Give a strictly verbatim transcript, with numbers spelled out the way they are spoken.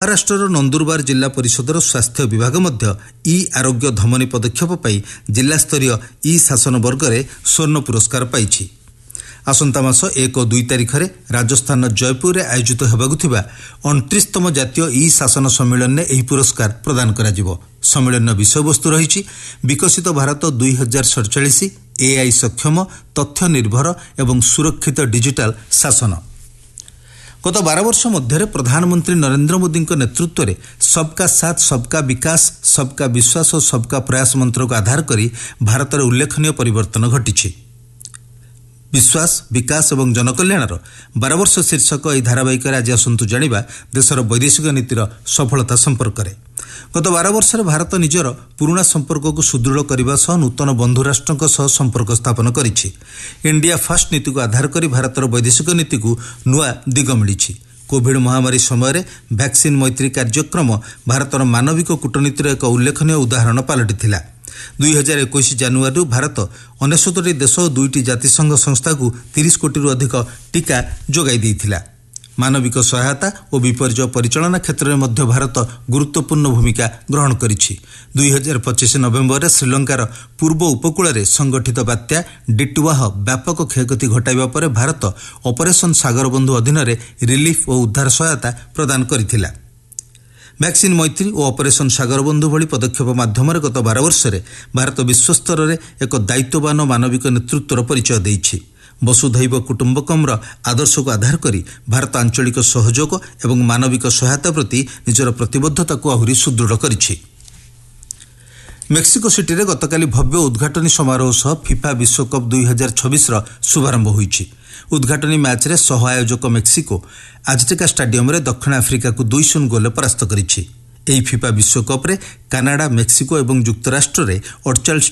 महाराष्ट्र नंदुरबार जिला परिषदर स्वास्थ्य विभाग मध्य ई आरोग्य धमनी पदक्षेप पाई जिलास्तरीय ई शासन वर्ग में स्वर्ण पुरस्कार पाई। आसंता मास एक दुई तारिख में राजस्थान जयपुर में आयोजित होगा अणतीसतम जातीय ई शासन सम्मेलन में यह पुरस्कार प्रदान करा जिवो। सम्मेलन विषय वस्तु रही विकसित भारत दुई हजार सड़चाश एआई सक्षम तथ्य निर्भर एवं सुरक्षित डिजिटाल शासन। गत बारह वर्ष मध्य प्रधानमंत्री नरेंद्र मोदी नेतृत्व में सबका साथ सबका विकास सबका विश्वास और सबका प्रयास मंत्र को आधार करी भारत में उल्लेखनीय परिवर्तन घटी। विश्वास विकास और जनकल्याणर बारह वर्ष शीर्षक यह धारावाहिक आज आसतु जानिबा देशर वैदेशिक नीतिर सफलता संपर्क में। गत बारह वर्ष भारत निजर पुराना संपर्क को सुदृढ़ करने सह नूतन बंधु राष्ट्रों सह संपर्क स्थापन करिछि। इंडिया फास्ट नीति को आधार करी भारतर वैदेशिक नीति को नुआ दिग मिली। कोविड महामारी समय वैक्सीन मैत्री कार्यक्रम भारतर मानविक कूटनीतिर एक उल्लेखनीय उदाहरण पलटिथिला। दुई हजार एक जानुआरी भारत अनेशत देश और दुईटी जातिसंघ संस्था को तीस कोटी अधिक टीका जोगाई देइथिला। मानविक सहायता और विपर्यय परिचालना क्षेत्र में मध्य भारत गुरुत्वपूर्ण भूमिका ग्रहण करिछि। दुई हजार पच्चीस नवेम्बर में श्रीलंकार पूर्व उपकूल में संगठित बात्या डिटुआह व्यापक क्षयक्षति घटाइबा पर भारत ऑपरेशन सागर बंधु अधीन रिलीफ और उद्धार सहायता प्रदान करिथिला। वैक्सीन मैत्री और ऑपरेशन सागर बंधु भली पदक्षेप माध्यम गत बारह वर्ष में भारत विश्वस्तर में एक दायित्ववान मानविक नेतृत्वर परिचय देइछि। वसुधैव कुटुंबकमर आदर्श को आधार करी भारत आंचलिक सहयोग एवं मानविक सहायता प्रति निजर प्रतिबद्धता को आहुरी सुदृढ़ करिछि। मेक्सिको सिटी में गतकाली भव्य उद्घाटनी समारोह सह फिफा विश्वकप दुई हजार छब्बीस शुभारंभ होइछि। उद्घाटनी मैच रे सह आयोजक मेक्सिको आजटेका स्टाडियम रे दक्षिण आफ्रिका को दुई शून्य गोल परास्त करिछि। एही फिफा विश्वकप रे कनाडा मेक्सिको एवं युक्तराष्ट्र रे अड़तालीस